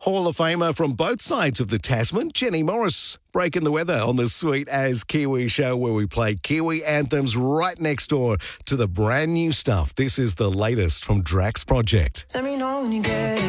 Hall of Famer from both sides of the Tasman, Jenny Morris, breaking the weather on the Sweet As Kiwi show where we play Kiwi anthems right next door to the brand new stuff. This is the latest from Drax Project. Let me know when you get it.